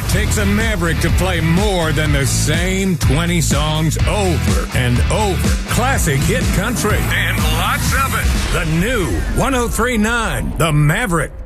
takes a maverick to play more than the same 20 songs over and over. Classic hit country and lots of it. The new 103.9 The Maverick.